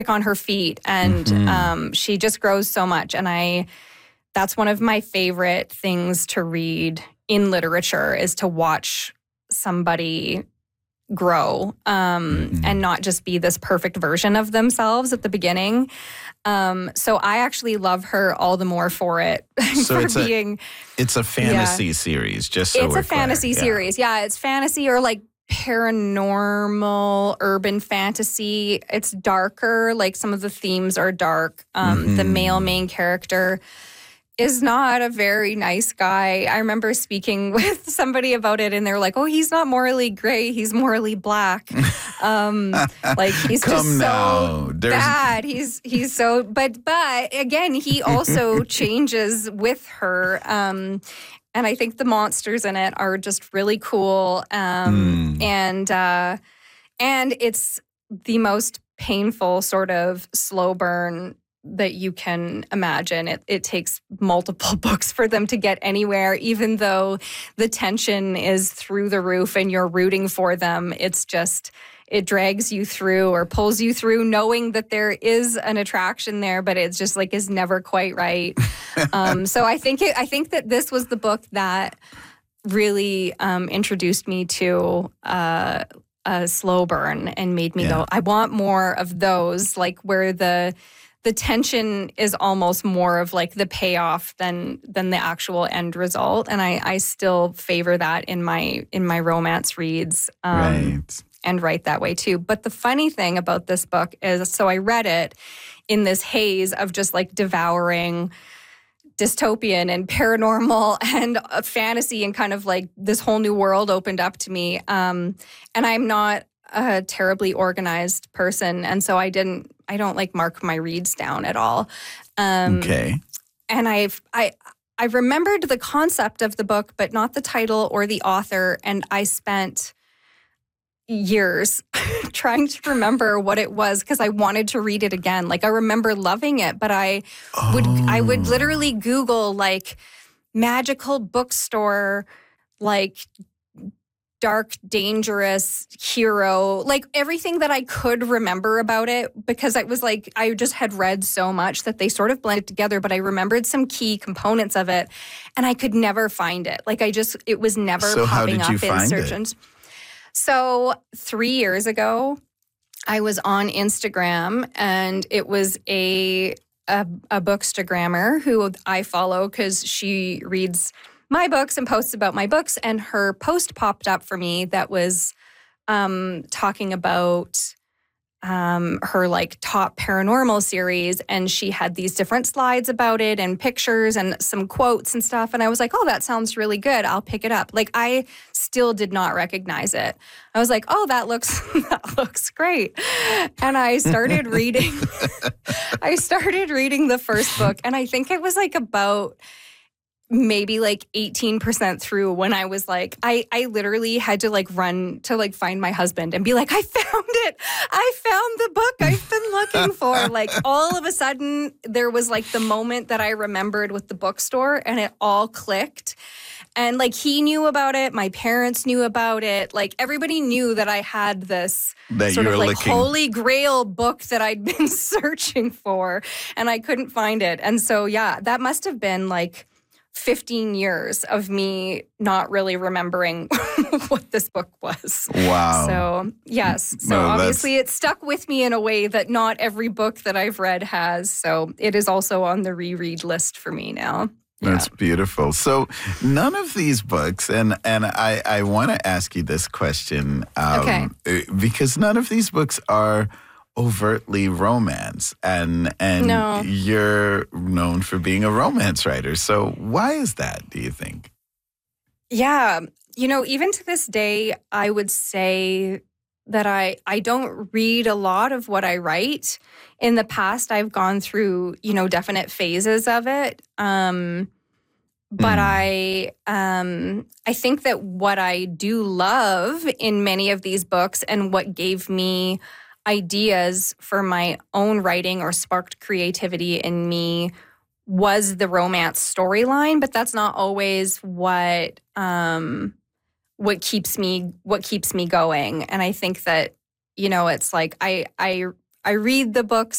on her feet, and she just grows so much. And that's one of my favorite things to read in literature, is to watch somebody grow and not just be this perfect version of themselves at the beginning. So I actually love her all the more for it. So it's a fantasy series, just so it's a fantasy series. Yeah, it's fantasy or like paranormal, urban fantasy. It's darker. Like some of the themes are dark. The male main character is not a very nice guy. I remember speaking with somebody about it, and they're like, "Oh, he's not morally gray. He's morally black. Like he's just so bad. He's so." But again, he also changes with her. And I think the monsters in it are just really cool. And it's the most painful sort of slow burn that you can imagine. It takes multiple books for them to get anywhere, even though the tension is through the roof and you're rooting for them. It's just, it drags you through or pulls you through knowing that there is an attraction there, but it's just like is never quite right. So I think that this was the book that really introduced me to a slow burn and made me go, I want more of those, like where the tension is almost more of like the payoff than the actual end result. And I still favor that in my romance reads. Right. And write that way too. But the funny thing about this book is, so I read it in this haze of just like devouring dystopian and paranormal and fantasy, and kind of like this whole new world opened up to me. And I'm not a terribly organized person, and so I don't like mark my reads down at all. Okay. And I remembered the concept of the book, but not the title or the author, and I spent years trying to remember what it was because I wanted to read it again. Like I remember loving it, but I would literally Google like magical bookstore, like dark, dangerous hero, like everything that I could remember about it, because it was like I just had read so much that they sort of blended together, but I remembered some key components of it and I could never find it. Like it was never popping up in search engines. So 3 years ago, I was on Instagram, and it was a bookstagrammer who I follow because she reads my books and posts about my books. And her post popped up for me that was talking about her like top paranormal series, and she had these different slides about it and pictures and some quotes and stuff. And I was like, oh, that sounds really good. I'll pick it up. Like I still did not recognize it. I was like, oh, that looks great. And I started reading. I started reading the first book, and I think it was like about maybe like 18% through when I was like, I literally had to like run to like find my husband and be like, I found it. I found the book I've been looking for. Like all of a sudden there was like the moment that I remembered with the bookstore, and it all clicked. And like he knew about it. My parents knew about it. Like everybody knew that I had this sort of like holy grail book that I'd been searching for, and I couldn't find it. And so, yeah, that must have been like 15 years of me not really remembering what this book was. Wow. So, yes. So obviously it stuck with me in a way that not every book that I've read has. So it is also on the reread list for me now. That's beautiful. So none of these books, and I want to ask you this question, because none of these books are overtly romance, and no. You're known for being a romance writer. So why is that, do you think? Yeah. Even to this day, I would say that I don't read a lot of what I write. In the past, I've gone through, definite phases of it. But I think that what I do love in many of these books, and what gave me ideas for my own writing or sparked creativity in me, was the romance storyline. But that's not always what keeps me going. And I think that, it's like I read the books